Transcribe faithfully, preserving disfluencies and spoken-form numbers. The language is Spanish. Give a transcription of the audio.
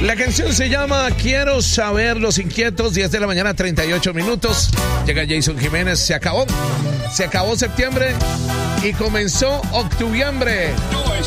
La canción se llama Quiero Saber. Los Inquietos, diez de la mañana, treinta y ocho minutos. Llega Jason Jiménez. Se acabó. Se acabó septiembre y comenzó octubiembre.